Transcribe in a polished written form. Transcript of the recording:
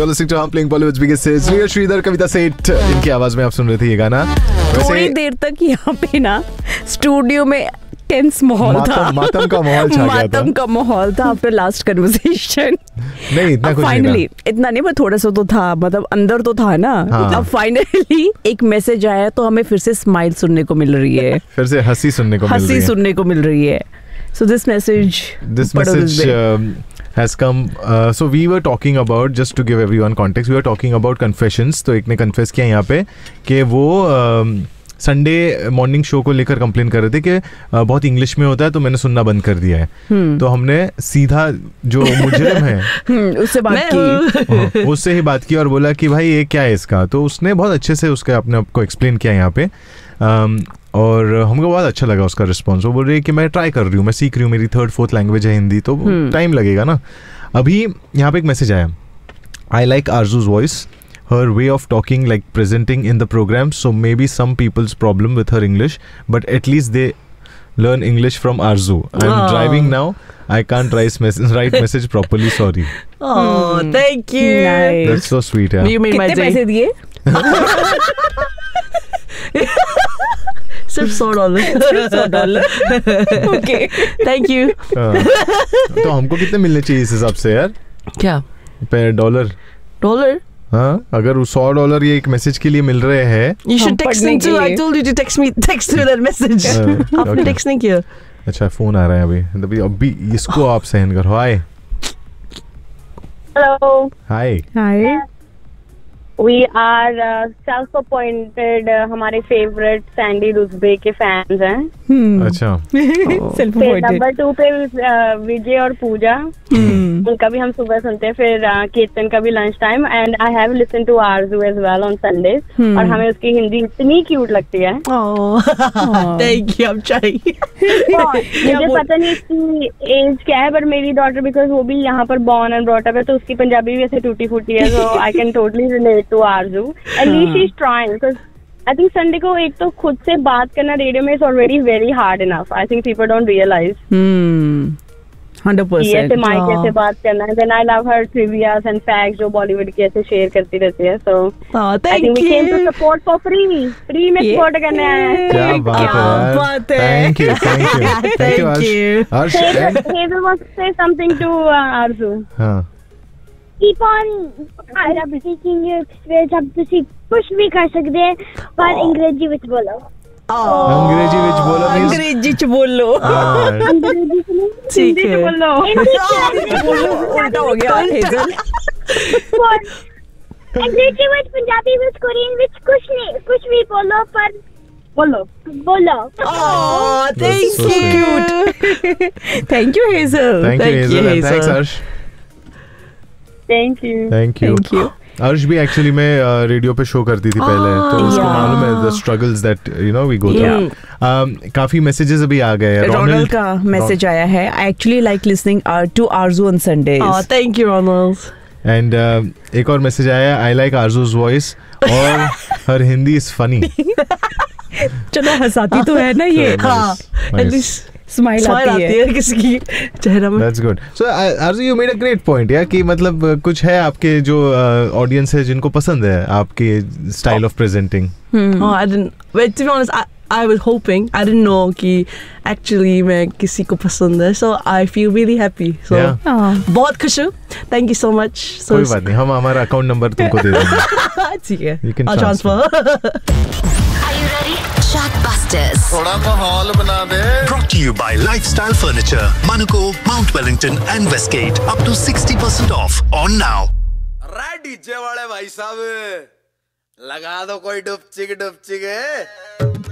You're listening to I'm Playing Bollywood's Biggest Hits. Neha Sridhar, Kavita Seth, इनकी आवाज में आप सुन रहे थे ये गाना। थोड़ी देर तक यहाँ पे ना स्टूडियो में टेंस माहौल था, मातम का माहौल छा गया था। मातम का माहौल था आफ्टर लास्ट कन्वर्सेशन। नहीं इतना कुछ फाइनली इतना नहीं, पर थोड़ा सा तो था, मतलब अंदर तो था ना। अब फाइनली एक मैसेज आया तो हमें फिर से स्माइल सुनने को मिल रही है, फिर से हंसी सुनने को मिल रही है। So this message has come. So we were talking about, just to give everyone context, we were talking about confessions. तो एक ने confess किया यहाँ पे कि वो संडे मॉर्निंग शो को लेकर कंप्लेन कर रहे थे कि बहुत इंग्लिश में होता है तो मैंने सुनना बंद कर दिया है। तो हमने सीधा जो मुजरिम है उससे ही बात की और बोला कि भाई ये क्या है इसका। तो उसने बहुत अच्छे से उसके अपने आप को एक्सप्लेन किया यहाँ पे, और हमको बहुत अच्छा लगा उसका रिस्पॉन्स। वो बोल रही है कि मैं ट्राई कर रही हूँ, मैं सीख रही हूँ, मेरी 3rd 4th लैंग्वेज है हिंदी, तो टाइम लगेगा ना। अभी यहाँ पे एक मैसेज आया, I like आरजू's voice, her way of talking, like presenting in the program, so maybe some people's problem with her English, but at least they learn English from Arzu. I'm driving now, I can't write message properly, sorry. Oh, thank you. Nice. That's so sweet, yeah. You made my day. पैसे दिए? सिर्फ $100. Okay. Thank you. तो हमको कितने मिलने चाहिए इस हिसाब से यार? क्या? $1? हाँ, अगर $100 ये एक मैसेज के लिए मिल रहे हैं। You should text me too. I told you to text me that message. आपने text नहीं किया। अच्छा फोन आ रहा है अभी इसको आप सहन करो। हाय। Hello. Hi. We are self-appointed हमारे favorite सैंडी रुस्बे के fans हैं। अच्छा। फिर नंबर 2 पे विजय और पूजा, उनका भी हम सुबह सुनते हैं। फिर कीर्तन का भी lunch time, and I have listen to Aarzoo as well on Sundays, और हमें उसकी हिंदी इतनी क्यूट लगती है। Thank you. I'm trying. मुझे पता नहीं इसकी एज क्या है, बट मेरी डॉटर, बिकॉज वो भी यहाँ पर बॉर्न एंड ब्रॉट अप है, तो उसकी पंजाबी भी ऐसे टूटी फूटी है, सो I can totally relate to Aarzoo. At least she is trying, because I think Sunday को एक तो खुद से बात करना रेडियो में is already very hard enough. I think people don't realise 100%। ऐसे माइक कैसे बात करना है। Then I love her ट्रिवियास and facts जो बॉलीवुड के ऐसे शेयर करती रहती है। सो I think we came to support for free में सपोर्ट करने आए हैं। क्या बात है। Thank you Hazel wants to say something to Arzu. हाँ। Keep on speaking your experience, आप तुसी कुछ भी कर सकते हैं, पर अंग्रेजी विच बोलो। अंग्रेजी विच बोलो, अंग्रेजी च बोलो। ठीक है, बोलो। उल्टा हो गया हेजल। अंग्रेजी विच, पंजाबी विच, कोरियन विच, कुछ नहीं, कुछ भी बोलो, पर बोलो। Oh, thank you. Cute. Thank you, Hazel. Thank you, Hazel. Thanks, Arsh. Thank you. अर्श भी एक्चुअली में रेडियो पे शो करती थी पहले, तो उसको मालूम है the struggles that we go through. काफी मैसेजेस अभी आ गए हैं। रोनल का मैसेज आया है, I actually like listening to Aarzoo on Sundays. Thank you Ronal. And एक और मैसेज आया, आई लाइक आरजू's वॉइस और हर हिंदी इज फनी। चलो हंसाती तो है ना ये। हाँ, एटलीस्ट स्माइल आती है किसी की चेहरा में। That's good. So Arzu, you made a great point यार, कि मतलब कुछ है आपके जो ऑडियंस है जिनको पसंद है आपके style of presenting. I didn't. But to be honest, I was hoping. I didn't know कि actually मैं किसी को पसंद है, so I feel really happy. So बहुत खुश हूँ. Thank you so much. कोई बात नहीं, हम हमारा अकाउंट नंबर तुमको दे देंगे। ठीक है। You can transfer. Are you ready? Chatbusters. थोड़ा माहौल बना दे. Brought to you by Lifestyle Furniture, Manuko, Mount Wellington and Westgate. Up to 60% off on now. DJ वाले भाई साहब, लगा दो कोई डुपचिक